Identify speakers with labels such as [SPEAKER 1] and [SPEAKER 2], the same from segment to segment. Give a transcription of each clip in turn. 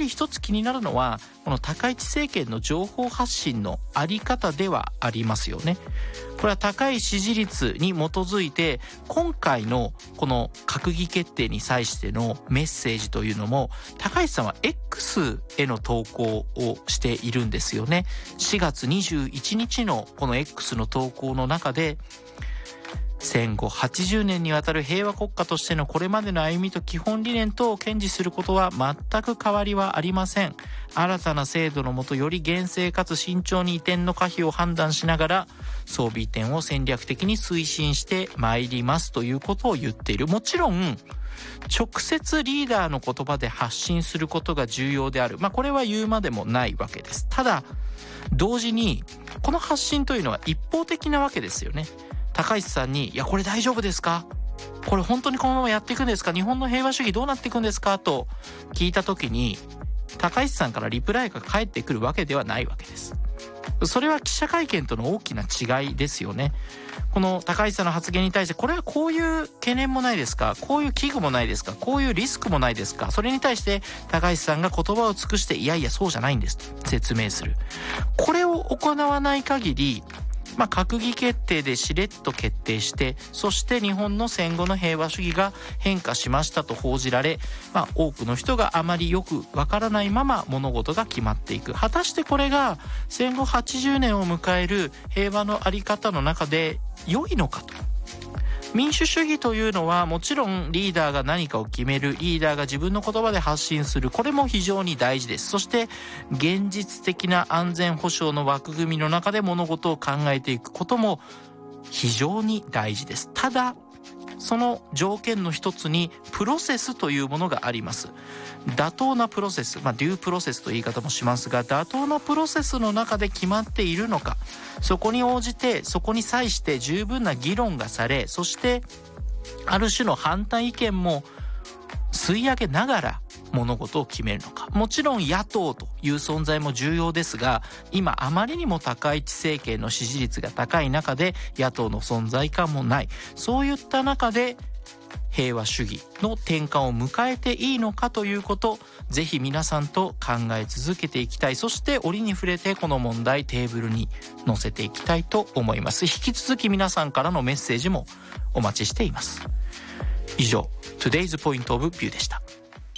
[SPEAKER 1] 一つ気になるのはこの高市政権の情報発信のあり方ではありますよね。これは高い支持率に基づいて今回のこの閣議決定に際してのメッセージというのも高市さんは X への投稿をしているんですよね。4月21日のこの X の投稿の中で戦後80年にわたる平和国家としてのこれまでの歩みと基本理念等を堅持することは全く変わりはありません。新たな制度のもとより厳正かつ慎重に移転の可否を判断しながら装備移転を戦略的に推進してまいりますということを言っている。もちろん直接リーダーの言葉で発信することが重要である。これは言うまでもないわけです。ただ同時にこの発信というのは一方的なわけですよね。高市さんに、いやこれ大丈夫ですか、これ本当にこのままやっていくんですか、日本の平和主義どうなっていくんですかと聞いた時に高市さんからリプライが返ってくるわけではないわけです。それは記者会見との大きな違いですよね。この高市さんの発言に対してこれはこういう懸念もないですか、こういう危惧もないですか、こういうリスクもないですか、それに対して高市さんが言葉を尽くしていやいやそうじゃないんですと説明する。これを行わない限り閣議決定でしれっと決定して、そして日本の戦後の平和主義が変化しましたと報じられ、多くの人があまりよくわからないまま物事が決まっていく。果たしてこれが戦後80年を迎える平和のあり方の中で良いのかと。民主主義というのはもちろんリーダーが何かを決める、リーダーが自分の言葉で発信する、これも非常に大事です。そして現実的な安全保障の枠組みの中で物事を考えていくことも非常に大事です。ただその条件の一つにプロセスというものがあります。妥当なプロセス、デュープロセスという言い方もしますが、妥当なプロセスの中で決まっているのか、そこに応じてそこに際して十分な議論がされ、そしてある種の反対意見も吸い上げながら物事を決めるのか。もちろん野党という存在も重要ですが、今あまりにも高市政権の支持率が高い中で野党の存在感もない。そういった中で平和主義の転換を迎えていいのかということ、ぜひ皆さんと考え続けていきたい。そして折に触れてこの問題テーブルに載せていきたいと思います。引き続き皆さんからのメッセージもお待ちしています。以上 Today's Point of View でした。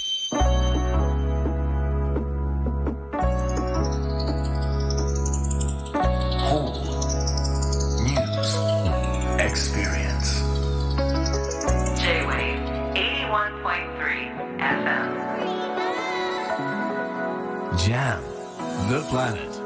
[SPEAKER 2] Experience
[SPEAKER 3] J-Wave 81.3 FM
[SPEAKER 2] Jam the planet